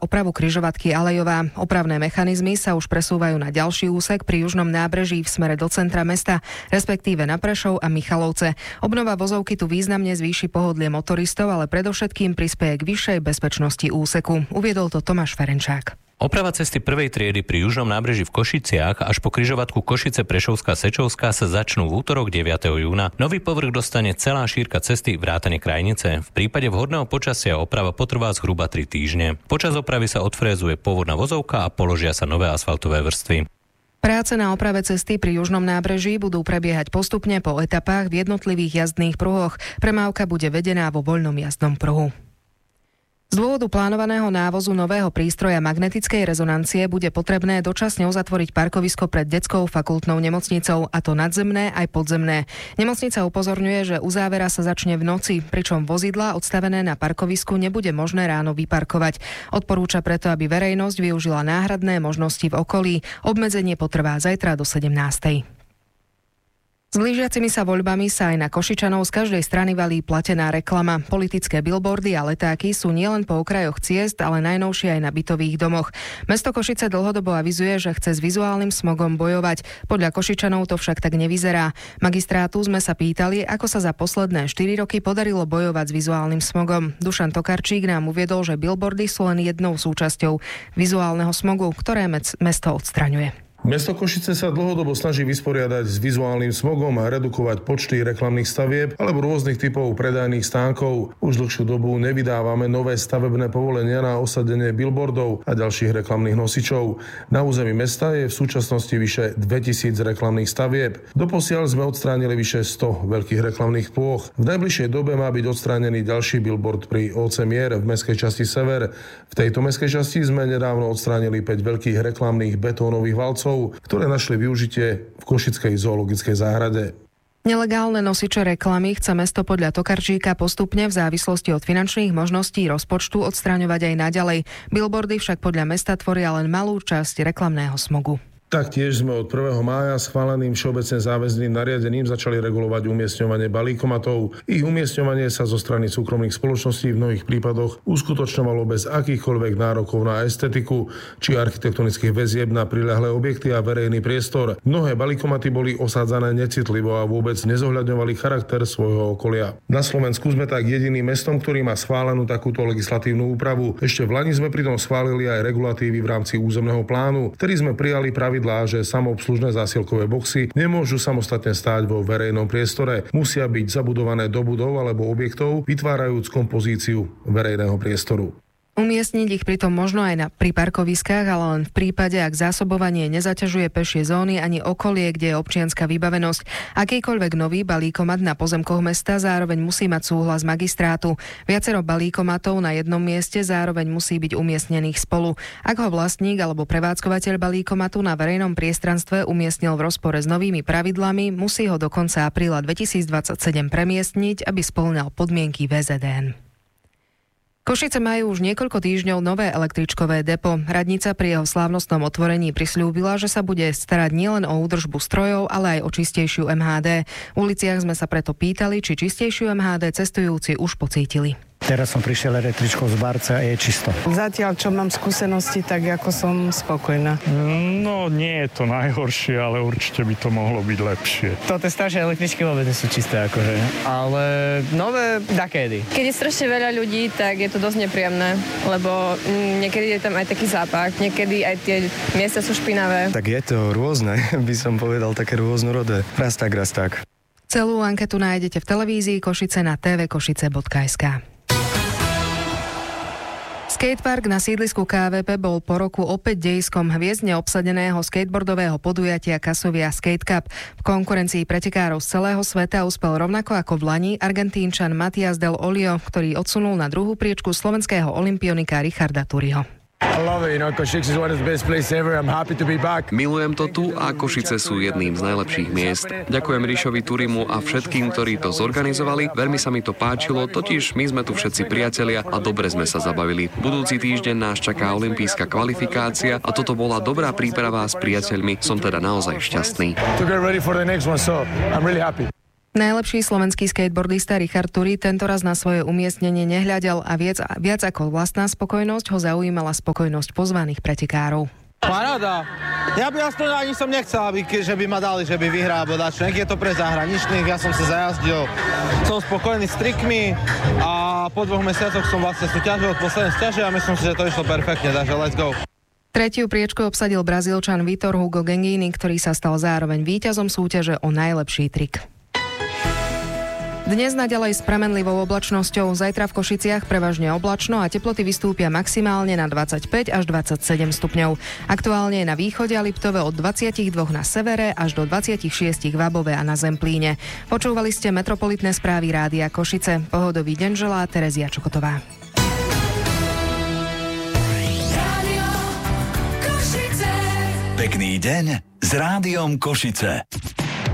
opravu križovatky Alejová. Opravné mechanizmy sa už presúvajú na ďalší úsek pri južnom nábreží v smere do centra mesta, respektíve na Prešov a Michalovce. Obnova vozovky tu významne zvýši pohodlie motoristov, ale predovšetkým prispeje k vyššej bezpečnosti úseku. Uviedol to Tomáš Ferenčák. Oprava cesty prvej triedy pri južnom nábreží v Košiciach až po križovatku Košice Prešovská Sečovská sa začnú v útorok 9. júna. Nový povrch dostane celá šírka cesty vrátane krajnice. V prípade vhodného počasia oprava potrvá zhruba 3 týždne. Počas opravy sa odfrézuje pôvodná vozovka a položia sa nové asfaltové vrstvy. Práce na oprave cesty pri južnom nábreží budú prebiehať postupne po etapách v jednotlivých jazdných pruhoch. Premávka bude vedená vo voľnom jazdnom pruhu. Z dôvodu plánovaného návozu nového prístroja magnetickej rezonancie bude potrebné dočasne uzatvoriť parkovisko pred detskou fakultnou nemocnicou, a to nadzemné aj podzemné. Nemocnica upozorňuje, že uzávera sa začne v noci, pričom vozidlá odstavené na parkovisku nebude možné ráno vyparkovať. Odporúča preto, aby verejnosť využila náhradné možnosti v okolí. Obmedzenie potrvá zajtra do 17. S blížiacimi sa voľbami sa aj na Košičanov z každej strany valí platená reklama. Politické billboardy a letáky sú nielen po okrajoch ciest, ale najnovšie aj na bytových domoch. Mesto Košice dlhodobo avizuje, že chce s vizuálnym smogom bojovať. Podľa Košičanov to však tak nevyzerá. Magistrátu sme sa pýtali, ako sa za posledné 4 roky podarilo bojovať s vizuálnym smogom. Dušan Tokarčík nám uviedol, že billboardy sú len jednou súčasťou vizuálneho smogu, ktoré mesto odstraňuje. Mesto Košice sa dlhodobo snaží vysporiadať s vizuálnym smogom a redukovať počty reklamných stavieb alebo rôznych typov predajných stánkov. Už dlhšiu dobu nevydávame nové stavebné povolenia na osadenie billboardov a ďalších reklamných nosičov. Na území mesta je v súčasnosti vyše 2000 reklamných stavieb. Doposiaľ sme odstránili vyše 100 veľkých reklamných plôch. V najbližšej dobe má byť odstránený ďalší billboard pri OC Mier v mestskej časti Sever. V tejto mestskej časti sme nedávno odstránili 5 veľkých reklamných betónových valcov, ktoré našli využitie v Košickej zoologickej záhrade. Nelegálne nosiče reklamy chce mesto podľa Tokarčíka postupne v závislosti od finančných možností rozpočtu odstraňovať aj naďalej. Billboardy však podľa mesta tvoria len malú časť reklamného smogu. Taktiež sme od 1. mája schváleným všeobecne záväzným nariadením začali regulovať umiestňovanie balíkomatov. Ich umiestňovanie sa zo strany súkromných spoločností v mnohých prípadoch uskutočňovalo bez akýchkoľvek nárokov na estetiku či architektonických väzieb na priľahlé objekty a verejný priestor. Mnohé balíkomaty boli osádzané necitlivo a vôbec nezohľadňovali charakter svojho okolia. Na Slovensku sme tak jediným mestom, ktorý má schválenú takúto legislatívnu úpravu. Ešte v lani sme pritom schválili aj regulatívy v rámci územného plánu, ktorý sme prijali pravidlá, že samoobslužné zásielkové boxy nemôžu samostatne stáť vo verejnom priestore. Musia byť zabudované do budov alebo objektov, vytvárajúc kompozíciu verejného priestoru. Umiestniť ich pritom možno aj pri parkoviskách, ale len v prípade, ak zásobovanie nezaťažuje pešie zóny ani okolie, kde je občianska vybavenosť. Akýkoľvek nový balíkomat na pozemkoch mesta zároveň musí mať súhlas magistrátu. Viacero balíkomatov na jednom mieste zároveň musí byť umiestnených spolu. Ak ho vlastník alebo prevádzkovateľ balíkomatu na verejnom priestranstve umiestnil v rozpore s novými pravidlami, musí ho do konca apríla 2027 premiestniť, aby spĺňal podmienky VZDN. Košice majú už niekoľko týždňov nové električkové depo. Radnica pri jeho slávnostnom otvorení prisľúbila, že sa bude starať nielen o údržbu strojov, ale aj o čistejšiu MHD. V uliciach sme sa preto pýtali, či čistejšiu MHD cestujúci už pocítili. Teraz som prišiel električkou z Barca a je čisto. Zatiaľ, čo mám skúsenosti, tak ako som spokojná. No, nie je to najhoršie, ale určite by to mohlo byť lepšie. Toto staršie električky vôbec nie sú čisté, akože. Ale nové dakedy. Keď je strašne veľa ľudí, tak je to dosť nepríjemné, lebo niekedy je tam aj taký zápach, niekedy aj tie miesta sú špinavé. Tak je to rôzne, by som povedal, také rôznorodé. Raz tak. Celú anketu nájdete v televízii Košice na tvkošice.sk. Skatepark na sídlisku KVP bol po roku opäť dejiskom hviezdne obsadeného skateboardového podujatia Kasovia Skate Cup. V konkurencii pretekárov z celého sveta uspel rovnako ako v lani Argentínčan Matias Del Olio, ktorý odsunul na druhú priečku slovenského olympionika Richarda Turiho. Milujem to tu a Košice sú jedným z najlepších miest. Ďakujem Ríšovi Turimu a všetkým, ktorí to zorganizovali. Veľmi sa mi to páčilo, totiž my sme tu všetci priatelia a dobre sme sa zabavili. Budúci týždeň nás čaká olympijská kvalifikácia a toto bola dobrá príprava s priateľmi. Som teda naozaj šťastný. Najlepší slovenský skateboardista Richard Turi tentoraz na svoje umiestnenie nehľadel a viac ako vlastná spokojnosť ho zaujímala spokojnosť pozvaných pretekárov. Paráda. Ja by aspoň ani som nechcel, že by ma dali, že by vyhral, bo dačo. Nech je to pre zahraničných, ja som sa zajazdil. Som spokojný s trikmi a po 2 mesiacoch som vlastne súťažil od poslednej súťaže a myslím si, že to išlo perfektne, takže let's go. Tretiu priečku obsadil Brazílčan Vitor Hugo Genghini, ktorý sa stal zároveň víťazom súťaže o najlepší trik. Dnes naďalej s premenlivou oblačnosťou, zajtra v Košiciach prevažne oblačno a teploty vystúpia maximálne na 25 až 27 stupňov. Aktuálne je na východe a Liptove od 22 na severe až do 26 v Above a na Zemplíne. Počúvali ste metropolitné správy Rádia Košice. Pohodový deň želá Terezia Čokotová. Pekný deň s Rádiom Košice.